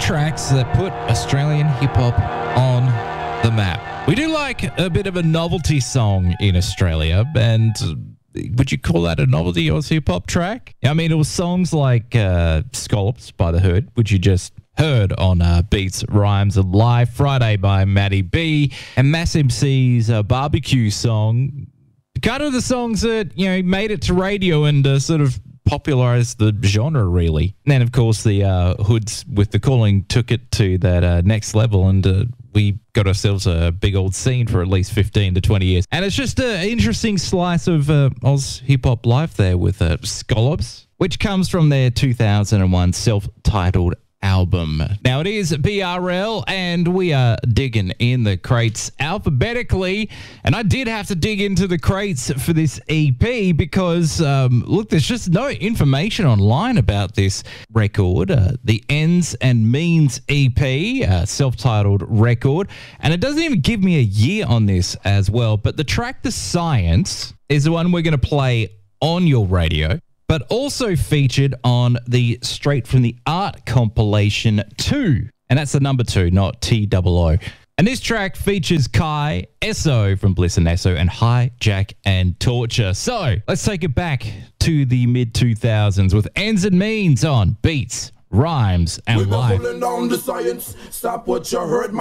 tracks that put Australian hip-hop on the map. We do like a bit of a novelty song in Australia, and would you call that a novelty Oz hip-hop track? I mean, it was songs like Scallops by The Hood, which you just heard on Beats, Rhymes and Live Friday by Matty B, and Mass MC's barbecue song, kind of the songs that, you know, made it to radio and sort of popularized the genre, really. And then, of course, the Hoods with The Calling took it to that next level, and we got ourselves a big old scene for at least 15 to 20 years. And it's just an interesting slice of Oz hip-hop life there with Scallops, which comes from their 2001 self-titled album. Now, it is BRL, and we are digging in the crates alphabetically, and I did have to dig into the crates for this EP because, look, there's just no information online about this record, the Ends and Means EP, self-titled record, and it doesn't even give me a year on this as well, but the track The Science is the one we're going to play on your radio, but also featured on the Straight From The Art compilation 2. And that's the number 2, not TOO. And this track features Kai, Esso from Bliss and Esso, and Hijack and Torture. So let's take it back to the mid-2000s with Ends and Means on Beats, Rhymes and Live. We're down the science. Stop what you heard,